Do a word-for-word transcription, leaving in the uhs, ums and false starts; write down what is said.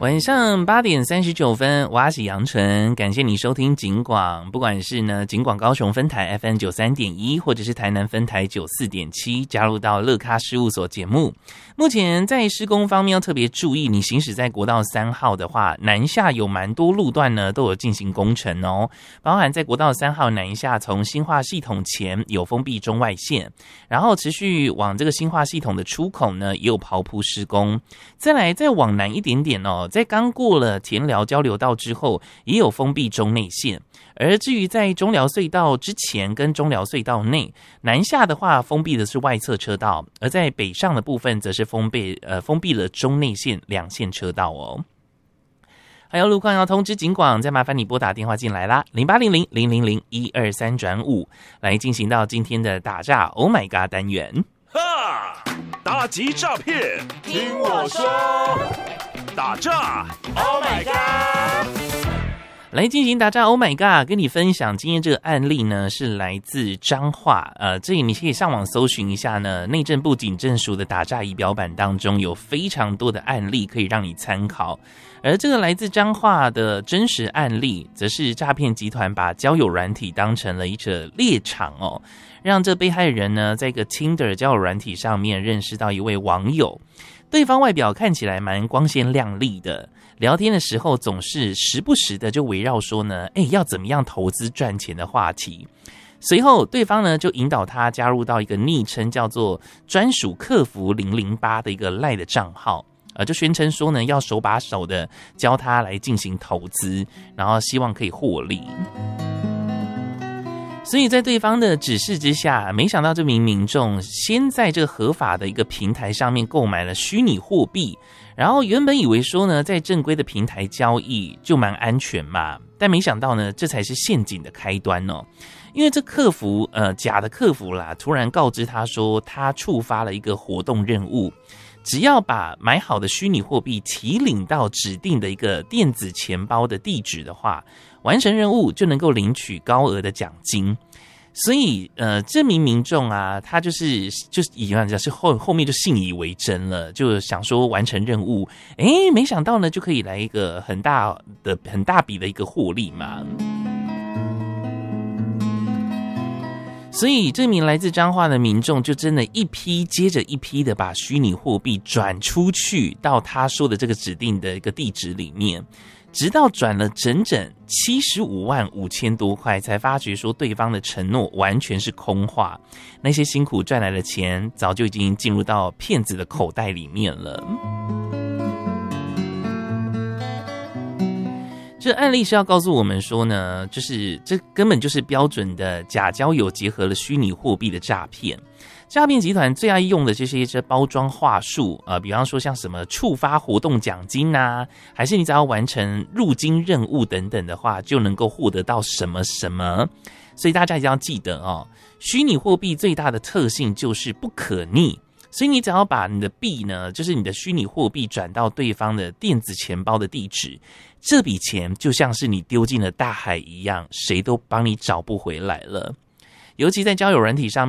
晚上八点三十九分，我是杨纯，感谢你收听警广，不管是呢警广高雄分台 F M 九三点一，或者是台南分台九四点七，加入到乐咖事务所节目。目前在施工方面要特别注意，你行驶在国道三号的话，南下有蛮多路段呢都有进行工程哦，包含在国道三号南下，从新化系统前有封闭中外线，然后持续往这个新化系统的出口呢也有刨铺施工，再来再往南一点点哦。在刚过了田寮交流道之后，也有封闭中内线。而至于在中寮隧道之前跟中寮隧道内南下的话，封闭的是外侧车道；而在北上的部分，则是封闭呃封闭了中内线两线车道哦。还有路况要通知警广，再麻烦你拨打电话进来啦，零八零零零零零一二三转五，来进行到今天的打诈 Oh my God 单元。 哈！打击诈骗，听我说。打诈 ，Oh my god！ 来进行打诈 ，Oh my god！ 跟你分享今天这个案例呢，是来自彰化，呃，这里你可以上网搜寻一下呢，内政部警政署的打诈仪表板当中有非常多的案例可以让你参考。而这个来自彰化的真实案例，则是诈骗集团把交友软体当成了一个猎场哦，让这被害人呢，在一个 Tinder 交友软体上面认识到一位网友。对方外表看起来蛮光鲜亮丽的，聊天的时候总是时不时的就围绕说呢，哎，要怎么样投资赚钱的话题。随后对方呢就引导他加入到一个昵称叫做专属客服零零八的一个 LINE 的账号，呃，就宣称说呢要手把手的教他来进行投资，然后希望可以获利。所以在对方的指示之下，没想到这名民众先在这个合法的一个平台上面购买了虚拟货币，然后原本以为说呢，在正规的平台交易就蛮安全嘛，但没想到呢，这才是陷阱的开端哦。因为这客服呃假的客服啦，突然告知他说他触发了一个活动任务，只要把买好的虚拟货币提领到指定的一个电子钱包的地址的话，完成任务就能够领取高额的奖金。所以呃这名民众啊，他就是就是以为是后后面就信以为真了，就想说完成任务，诶没想到呢就可以来一个很大的很大笔的一个获利嘛。所以这名来自彰化的民众就真的一批接着一批的把虚拟货币转出去到他说的这个指定的一个地址里面，直到转了整整七十五万五千多块，才发觉说对方的承诺完全是空话，那些辛苦赚来的钱早就已经进入到骗子的口袋里面了。这案例是要告诉我们说呢，就是这根本就是标准的假交友结合了虚拟货币的诈骗。诈骗集团最爱用的这些这包装话术，呃，比方说像什么触发活动奖金啊，还是你只要完成入金任务等等的话，就能够获得到什么什么。所以大家一定要记得哦，虚拟货币最大的特性就是不可逆。所以你只要把你的币呢，就是你的虚拟货币转到对方的电子钱包的地址，这笔钱就像是你丢进了大海一样，谁都帮你找不回来了。尤其在交友软体上面